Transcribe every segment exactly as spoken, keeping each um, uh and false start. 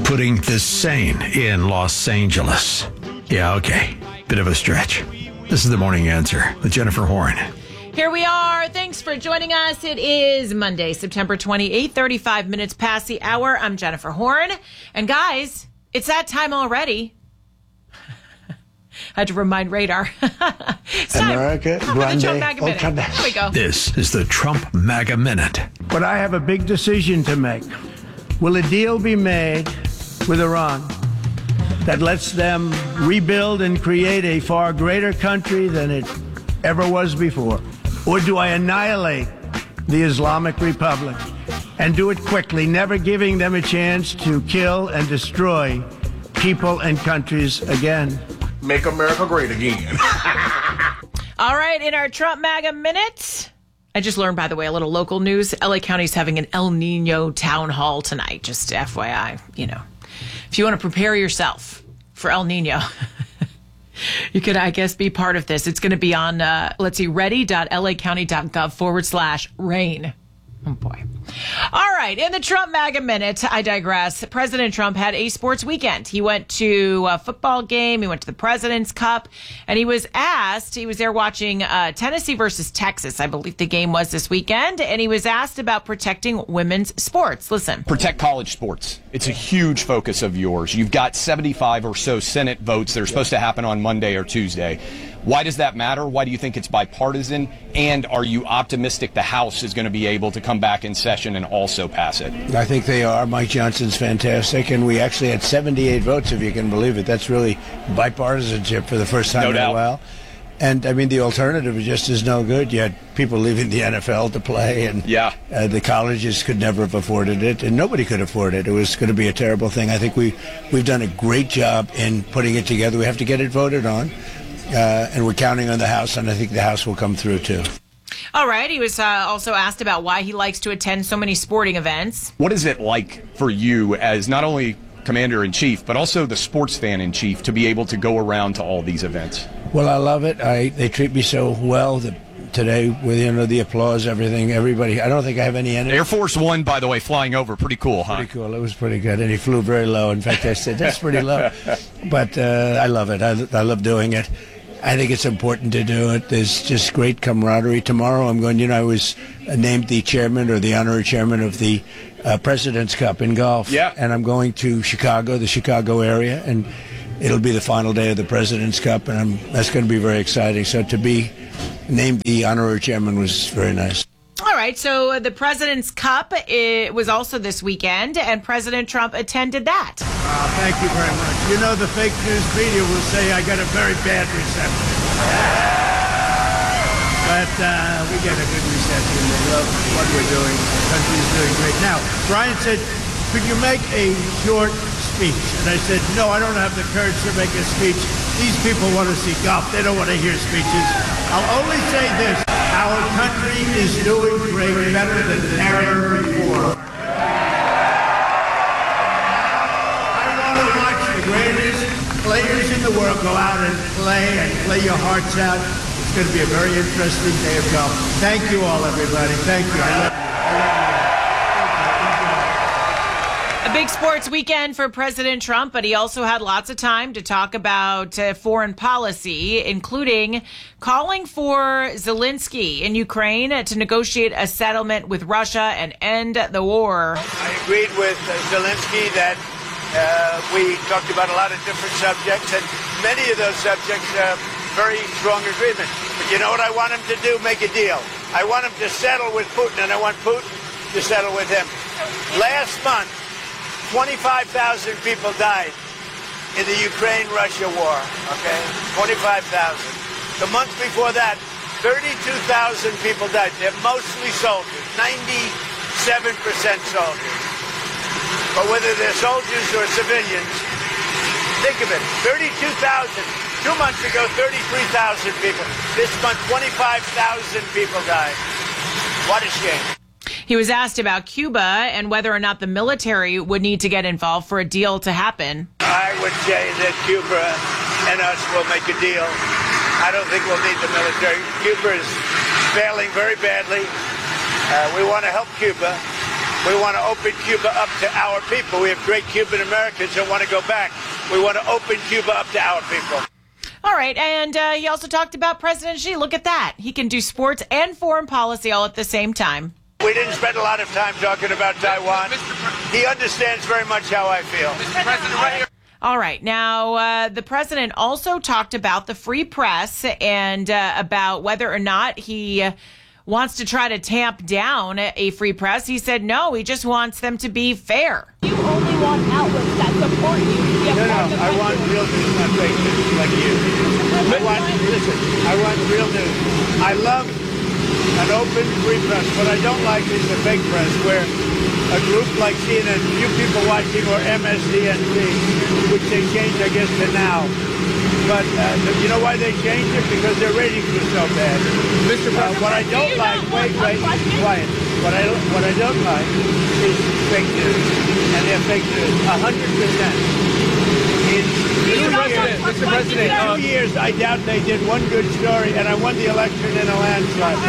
putting the sane in Los Angeles. Yeah, okay. Bit of a stretch. This is The Morning Answer with Jennifer Horn. Here we are. Thanks for joining us. It is Monday, September twenty-eighth, thirty-five minutes past the hour. I'm Jennifer Horn. And guys, it's that time already. I had to remind Radar. It's America, time for the Trump MAGA Minute. Grande. Here we go. This is the Trump MAGA Minute. But I have a big decision to make. Will a deal be made with Iran that lets them rebuild and create a far greater country than it ever was before? Or do I annihilate the Islamic Republic and do it quickly, never giving them a chance to kill and destroy people and countries again? Make America great again. All right, in our Trump MAGA Minute, I just learned, by the way, a little local news. L A County's having an El Nino town hall tonight, just F Y I. You know, if you want to prepare yourself for El Nino, you could, I guess, be part of this. It's going to be on, uh, let's see, ready.lacounty.gov forward slash rain. Oh, boy. All right. In the Trump MAGA Minute, I digress. President Trump had a sports weekend. He went to a football game. He went to the President's Cup. And he was asked, he was there watching uh, Tennessee versus Texas, I believe the game was this weekend. And he was asked about protecting women's sports. Listen. Protect college sports. It's a huge focus of yours. You've got seventy-five or so Senate votes that are supposed to happen on Monday or Tuesday. Why does that matter? Why do you think it's bipartisan? And are you optimistic the House is going to be able to come back in session and also pass it? I think they are. Mike Johnson's fantastic, and we actually had seventy-eight votes, if you can believe it. That's really bipartisanship for the first time No in doubt. a while. And, I mean, the alternative is just as no good. You had people leaving the N F L to play, and Yeah. uh, the colleges could never have afforded it, and nobody could afford it. It was going to be a terrible thing. I think we, we've done a great job in putting it together. We have to get it voted on, uh, and we're counting on the House, and I think the House will come through, too. All right. He was uh, also asked about why he likes to attend so many sporting events. What is it like for you as not only commander-in-chief, but also the sports fan-in-chief to be able to go around to all these events? Well, I love it. I they treat me so well that today, with you know the applause, everything, everybody. I don't think I have any energy. Air Force One, by the way, flying over, pretty cool, huh? Pretty cool. It was pretty good, and he flew very low. In fact, I said that's pretty low, but uh, I love it. I, I love doing it. I think it's important to do it. There's just great camaraderie. Tomorrow, I'm going. You know, I was named the chairman or the honorary chairman of the uh, President's Cup in golf. Yeah. And I'm going to Chicago, the Chicago area, and it'll be the final day of the President's Cup, and I'm, that's going to be very exciting. So to be named the honorary chairman was very nice. All right, so uh, the President's Cup it was also this weekend, and President Trump attended that. Uh, thank you very much. You know, the fake news media will say I got a very bad reception. But uh, we get a good reception. They love what we're doing. The country's doing great. Now, Brian said, could you make a short speech? And I said, no, I don't have the courage to make a speech. These people want to see golf. They don't want to hear speeches. I'll only say this. Our country is doing great, better than ever before. I want to watch the greatest players in the world go out and play and play your hearts out. It's going to be a very interesting day of golf. Thank you all, everybody. Thank you. I love you. A big sports weekend for President Trump, but he also had lots of time to talk about uh, foreign policy, including calling for Zelensky in Ukraine to negotiate a settlement with Russia and end the war. I agreed with uh, Zelensky that uh, we talked about a lot of different subjects, and many of those subjects are very strong agreement. But you know what I want him to do? Make a deal. I want him to settle with Putin, and I want Putin to settle with him. Last month, twenty-five thousand people died in the Ukraine-Russia war, okay? twenty-five thousand. The month before that, thirty-two thousand people died. They're mostly soldiers, ninety-seven percent soldiers. But whether they're soldiers or civilians, think of it, thirty-two thousand. Two months ago, thirty-three thousand people. This month, twenty-five thousand people died. What a shame. He was asked about Cuba and whether or not the military would need to get involved for a deal to happen. I would say that Cuba and us will make a deal. I don't think we'll need the military. Cuba is failing very badly. Uh, we want to help Cuba. We want to open Cuba up to our people. We have great Cuban Americans that want to go back. We want to open Cuba up to our people. All right, and uh, he also talked about President Xi. Look at that. He can do sports and foreign policy all at the same time. We didn't spend a lot of time talking about Taiwan. He understands very much how I feel. Mister President, right here. All right. Now, uh, the president also talked about the free press and uh, about whether or not he uh, wants to try to tamp down a free press. He said no, he just wants them to be fair. You only want outlets that support you. you no, no, I want real news, not fake news like you. I want, listen, I want real news. I love an open free press. What I don't like is the fake press where a group like C N N, few people watching, or M S D N C, which they changed, I guess, to now. But uh, you know why they changed it? Because their ratings were so bad. Mister Uh, what I don't like, wait, wait, quiet. What I what I don't like is fake news, and they're fake news, a hundred percent. In two years, Mister President, in two years, I doubt they did one good story, and I won the election in a landslide.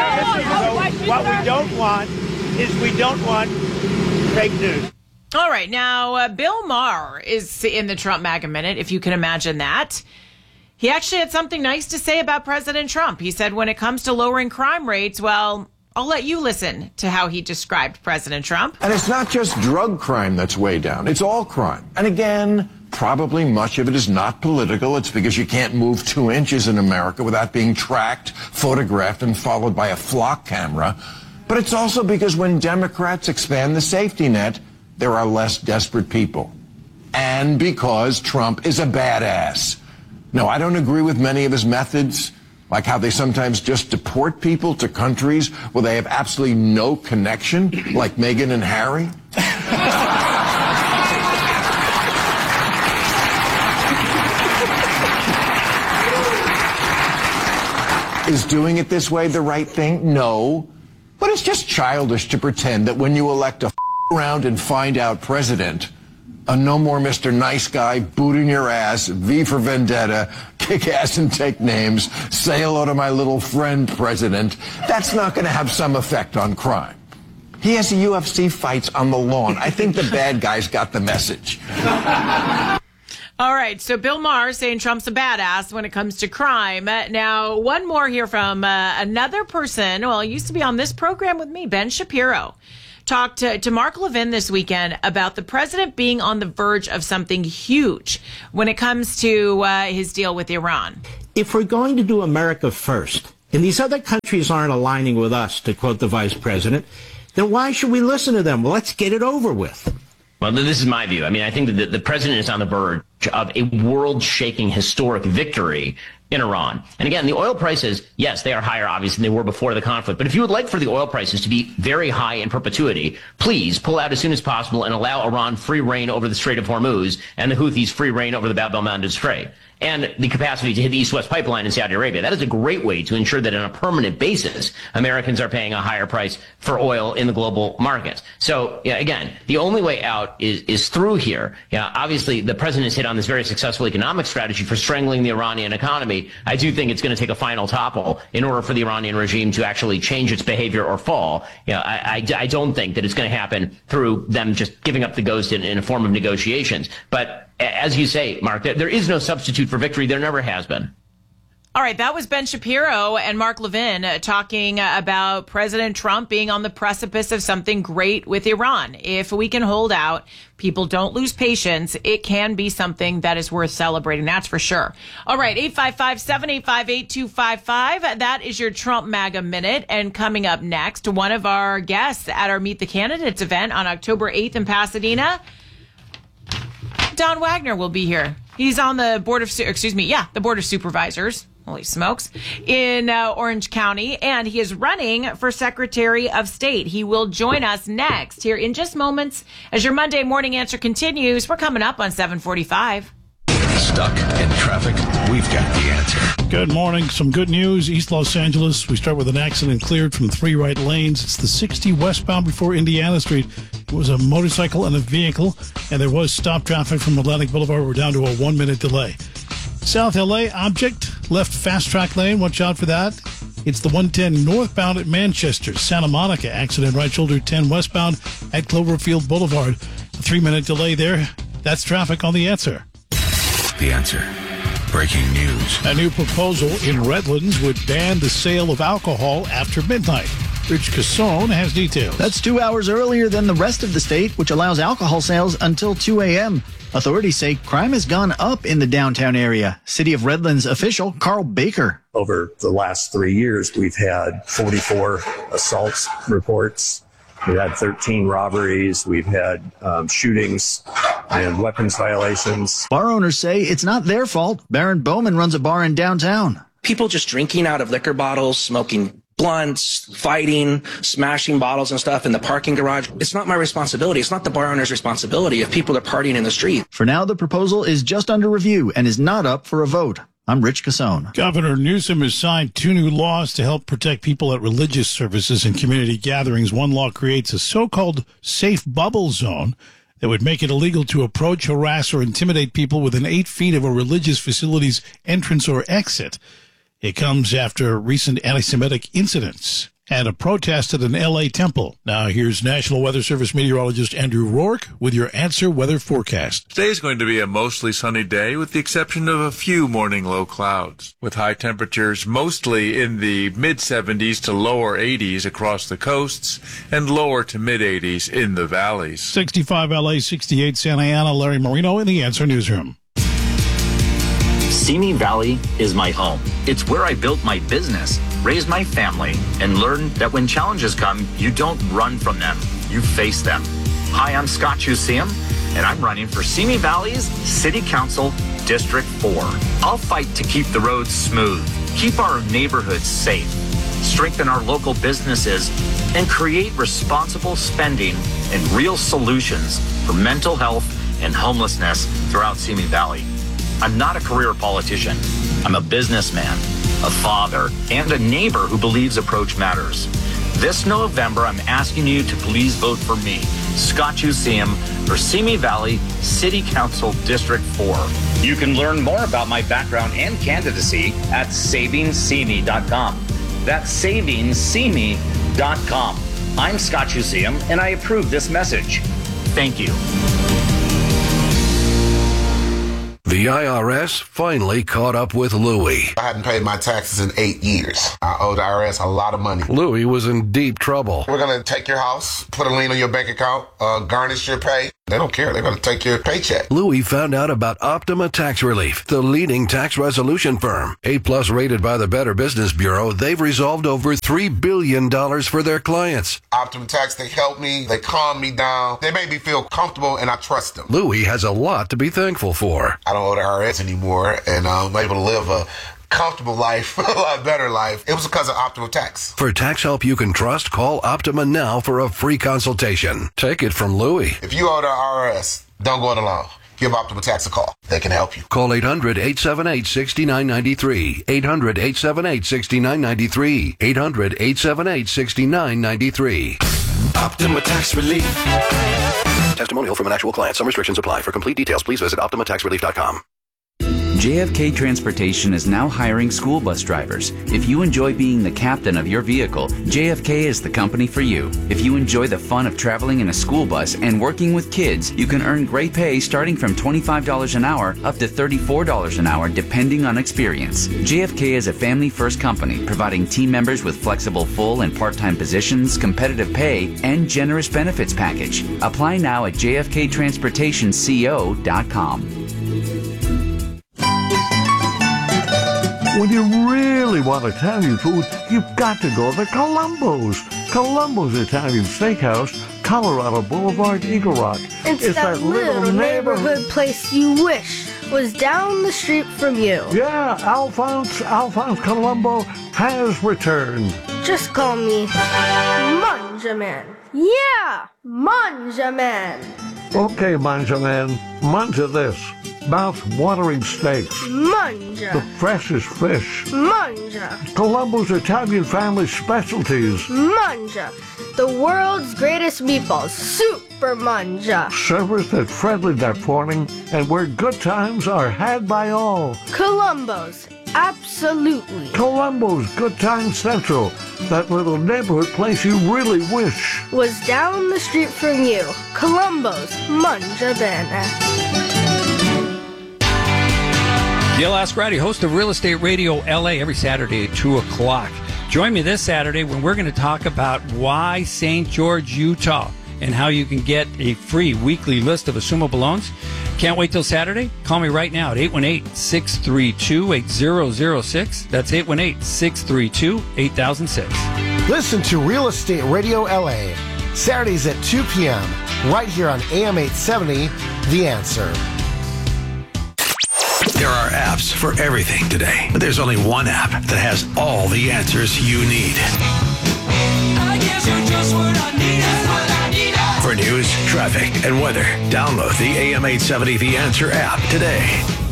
So what we don't want is we don't want fake news. All right. Now, uh, Bill Maher is in the Trump MAGA Minute, if you can imagine that. He actually had something nice to say about President Trump. He said when it comes to lowering crime rates, well, I'll let you listen to how he described President Trump. And it's not just drug crime that's way down. It's all crime. And again, probably much of it is not political. It's because you can't move two inches in America without being tracked, photographed, and followed by a flock camera. But it's also because when Democrats expand the safety net, there are less desperate people. And because Trump is a badass. No, I don't agree with many of his methods, like how they sometimes just deport people to countries where they have absolutely no connection, like Meghan and Harry. Is doing it this way the right thing? No. But it's just childish to pretend that when you elect a around and find out president, a no more Mister Nice Guy, boot in your ass, V for Vendetta, kick ass and take names, say hello to my little friend president, that's not going to have some effect on crime. He has U F C fights on the lawn. I think the bad guys got the message. All right, so Bill Maher saying Trump's a badass when it comes to crime. Uh, now, one more here from uh, another person. Well, he used to be on this program with me, Ben Shapiro. Talked to, to Mark Levin this weekend about the president being on the verge of something huge when it comes to uh, his deal with Iran. If we're going to do America first, and these other countries aren't aligning with us, to quote the vice president, then why should we listen to them? Well, let's get it over with. Well, this is my view. I mean, I think that the, the president is on the verge of a world-shaking historic victory in Iran. And again, the oil prices, yes, they are higher, obviously, than they were before the conflict. But if you would like for the oil prices to be very high in perpetuity, please pull out as soon as possible and allow Iran free reign over the Strait of Hormuz and the Houthis free reign over the Bab el-Mandeb Strait, and the capacity to hit the East-West pipeline in Saudi Arabia. That is a great way to ensure that on a permanent basis, Americans are paying a higher price for oil in the global markets. So, yeah, again, the only way out is, is through here. Yeah, obviously, the president has hit on this very successful economic strategy for strangling the Iranian economy. I do think it's going to take a final topple in order for the Iranian regime to actually change its behavior or fall. Yeah, I, I, I don't think that it's going to happen through them just giving up the ghost in, in a form of negotiations. But as you say, Mark, there, there is no substitute for victory. There never has been. All right, that was Ben Shapiro and Mark Levin uh, talking uh, about President Trump being on the precipice of something great with Iran. If we can hold out, people don't lose patience, it can be something that is worth celebrating, that's for sure. All right, eight five five, seven eight five, eight two five five. That is your Trump MAGA Minute. And coming up next, one of our guests at our Meet the Candidates event on October eighth in Pasadena, Don Wagner will be here. He's on the board of, excuse me, yeah, the board of supervisors. Holy smokes, in uh, Orange County, and he is running for Secretary of State. He will join us next here in just moments as your Monday Morning Answer continues. We're coming up on seven forty-five. Stuck in traffic? We've got the answer. Good morning. Some good news. East Los Angeles. We start with an accident cleared from three right lanes. It's the sixty westbound before Indiana Street. It was a motorcycle and a vehicle, and there was stop traffic from Atlantic Boulevard. We're down to a one-minute delay. South L A, object left fast track lane. Watch out for that. It's the one ten northbound at Manchester. Santa Monica accident, right shoulder ten westbound at Cloverfield Boulevard. A three-minute delay there. That's traffic on The Answer. The Answer. Breaking news. A new proposal in Redlands would ban the sale of alcohol after midnight. Rich Casson has details. That's two hours earlier than the rest of the state, which allows alcohol sales until two a.m. Authorities say crime has gone up in the downtown area. City of Redlands official Carl Baker. Over the last three years, we've had forty-four assaults reports. We've had thirteen robberies. We've had um, shootings and weapons violations. Bar owners say it's not their fault. Baron Bowman runs a bar in downtown. People just drinking out of liquor bottles, smoking blunts, fighting, smashing bottles and stuff in the parking garage. It's not my responsibility. It's not the bar owner's responsibility if people are partying in the street. For now, the proposal is just under review and is not up for a vote. I'm Rich Casson. Governor Newsom has signed two new laws to help protect people at religious services and community gatherings. One law creates a so-called safe bubble zone that would make it illegal to approach, harass, or intimidate people within eight feet of a religious facility's entrance or exit. It comes after recent anti-Semitic incidents and a protest at an L A temple. Now here's National Weather Service meteorologist Andrew Rourke with your Answer weather forecast. Today is going to be a mostly sunny day with the exception of a few morning low clouds, with high temperatures mostly in the mid seventies to lower eighties across the coasts and lower to mid eighties in the valleys. sixty-five L A, sixty-eight Santa Ana. Larry Marino in the Answer Newsroom. Simi Valley is my home. It's where I built my business, raised my family, and learned that when challenges come, you don't run from them, you face them. Hi, I'm Scott Chusium, and I'm running for Simi Valley's City Council District four. I'll fight to keep the roads smooth, keep our neighborhoods safe, strengthen our local businesses, and create responsible spending and real solutions for mental health and homelessness throughout Simi Valley. I'm not a career politician. I'm a businessman, a father, and a neighbor who believes approach matters. This November, I'm asking you to please vote for me, Scott Chusium, for Simi Valley City Council District four. You can learn more about my background and candidacy at saving simi dot com. That's saving simi dot com. I'm Scott Chusium, and I approve this message. Thank you. The I R S finally caught up with Louie. I hadn't paid my taxes in eight years. I owe the I R S a lot of money. Louie was in deep trouble. We're going to take your house, put a lien on your bank account, uh, garnish your pay. They don't care. They're going to take your paycheck. Louie found out about Optima Tax Relief, the leading tax resolution firm. A-plus rated by the Better Business Bureau, they've resolved over three billion dollars for their clients. Optima Tax, they help me. They calm me down. They make me feel comfortable, and I trust them. Louie has a lot to be thankful for. I don't owe the I R S anymore, and I'm able to live a comfortable life, a lot better life. It was because of Optima Tax. For tax help you can trust, call Optima now for a free consultation. Take it from Louie. If you owe the I R S, don't go it alone. Give Optima Tax a call. They can help you. Call eight hundred, eight seven eight, six nine nine three. eight hundred, eight seven eight, six nine nine three. eight hundred, eight seven eight, six nine nine three. Optima Tax Relief. Testimonial from an actual client. Some restrictions apply. For complete details, please visit optima tax relief dot com. J F K Transportation is now hiring school bus drivers. If you enjoy being the captain of your vehicle, J F K is the company for you. If you enjoy the fun of traveling in a school bus and working with kids, you can earn great pay starting from twenty-five dollars an hour up to thirty-four dollars an hour depending on experience. J F K is a family-first company providing team members with flexible full and part-time positions, competitive pay, and generous benefits package. Apply now at j f k transportation co dot com. When you really want Italian food, you've got to go to Columbo's. Columbo's Italian Steakhouse, Colorado Boulevard, Eagle Rock. It's, it's that, that little, little neighborhood, neighborhood place you wish was down the street from you. Yeah, Alphonse, Alphonse Columbo has returned. Just call me Manja Man. Yeah, Manja Man. Okay, Manja Man, manja this. Mouth-watering steaks. Manja. The freshest fish. Manja. Columbo's Italian family specialties. Manja. The world's greatest meatballs. Super Manja. Serviced at friendly that morning and where good times are had by all. Columbo's Absolutely. Columbo's Good Time Central, that little neighborhood place you really wish was down the street from you. Columbo's Mangia Bene. Gil Ascarati, host of Real Estate Radio L A, every Saturday at two o'clock. Join me this Saturday when we're going to talk about why Saint George, Utah, and how you can get a free weekly list of assumable loans. Can't wait till Saturday? Call me right now at eight one eight, six three two, eight zero zero six. That's eight one eight, six three two, eight thousand six. Listen to Real Estate Radio L A, Saturdays at two p.m., right here on A M eight seventy, The Answer. There are apps for everything today, but there's only one app that has all the answers you need. I guess you're just what I need. That's what I need. For news, traffic, and weather, download the A M eight seventy The Answer app today.